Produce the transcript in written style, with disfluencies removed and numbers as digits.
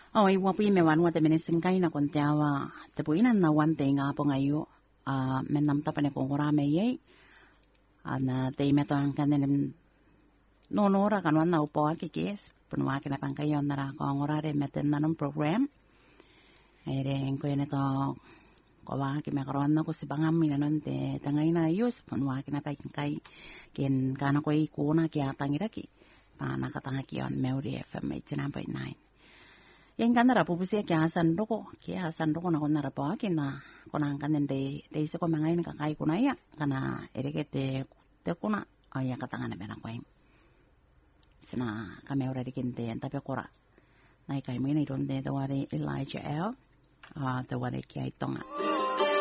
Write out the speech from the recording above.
Oh, iwapi me wan wate menesinkai na kontiawa. Te puina na wante nga po ngayo. Menam tapane ko ngurame ye. Ana te meto ang kanen nonora kanwan na upo akikis. Punwa kina pangkayon na ko ngurare meten na ng program. Ere ko yun ito kawa kimakaroon na ko si bangami na nun te tangay na ayos. Punwa kina pangkay kin kana ko ikuna kaya tangiraki. Nakatanga kiyon Meuri FM 89.9. Yang kan nara pupusi kaya sandoko na ko nara po akin na kunang kanin de isa ko mangain kakai kunaya kana erikete te kuna aya katanga na benang kwain sina kami ora dikinte tapi kora nai kai mina ironde the wari Elijah L the wari kia itonga